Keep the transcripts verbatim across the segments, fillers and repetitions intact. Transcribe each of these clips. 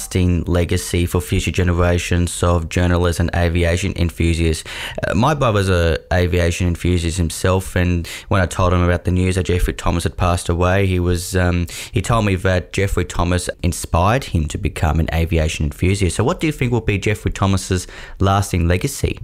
lasting legacy for future generations of journalists and aviation enthusiasts. Uh, my brother's an aviation enthusiast himself, and when I told him about the news that Jeffrey Thomas had passed away, he was um, he told me that Jeffrey Thomas inspired him to become an aviation enthusiast. So what do you think will be Jeffrey Thomas's lasting legacy?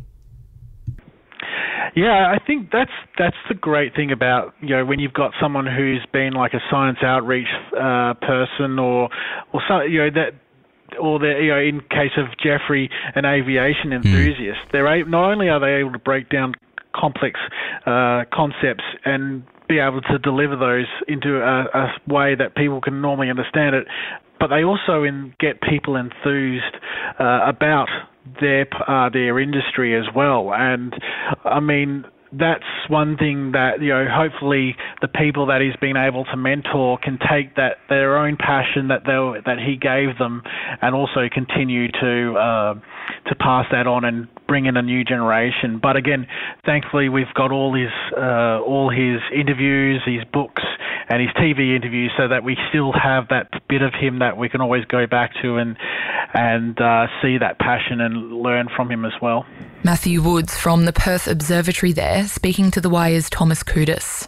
Yeah, I think that's that's the great thing about, you know, when you've got someone who's been like a science outreach uh, person, or or so, you know, that, or the, you know, in case of Jeffrey, an aviation enthusiast. Mm. They're a, not only are they able to break down complex uh, concepts and be able to deliver those into a, a way that people can normally understand it, but they also in, get people enthused uh, about their uh, their industry as well. And I mean, that's one thing that, you know, hopefully the people that he's been able to mentor can take that their own passion that they that he gave them, and also continue to uh, to pass that on and bring in a new generation. But again, thankfully we've got all his uh, all his interviews, his books, and his T V interviews, so that we still have that bit of him that we can always go back to and and uh, see that passion and learn from him as well. Matthew Woods from the Perth Observatory there, speaking to The Wire's Thomas Koudis.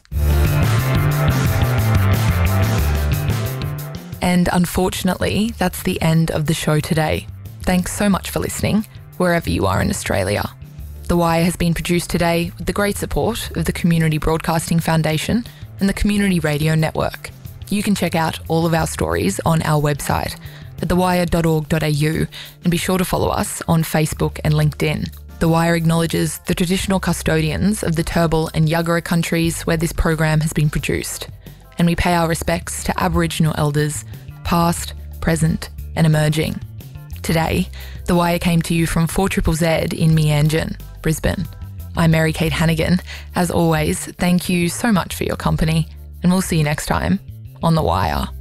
And unfortunately, that's the end of the show today. Thanks so much for listening, wherever you are in Australia. The Wire has been produced today with the great support of the Community Broadcasting Foundation and the Community Radio Network. You can check out all of our stories on our website at the wire dot org dot a u, and be sure to follow us on Facebook and LinkedIn. The Wire acknowledges the traditional custodians of the Turrbal and Yuggera countries where this program has been produced, and we pay our respects to Aboriginal elders, past, present and emerging. Today, The Wire came to you from four Z Z Z in Meanjin, Brisbane. I'm Mary Kate Hannigan. As always, thank you so much for your company, and we'll see you next time on The Wire.